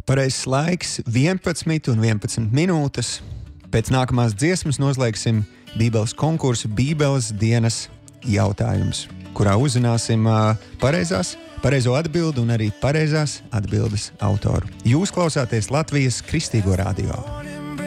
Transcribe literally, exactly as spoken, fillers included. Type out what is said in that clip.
Pareizs laiks vienpadsmit un vienpadsmit minūtes. Pēc nākamās dziesmas noslēgsim Bībeles konkursu Bībeles dienas jautājums, kurā uzzināsim uh, pareizās, pareizo atbildi un arī pareizās atbildes autoru. Jūs klausāties Latvijas Kristīgo radio.